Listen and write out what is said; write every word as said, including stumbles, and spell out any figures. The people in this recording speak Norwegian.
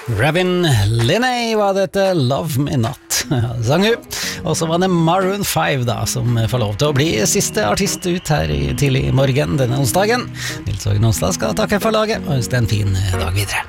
Ravin Linney var dette Love Me Not, sang hun. Og så var det Maroon five da, som får lov til å bli siste artist ut her i tidlig morgen denne onsdagen. Nils Ågen Onsdag skal takke for laget, og ønske en fin dag videre.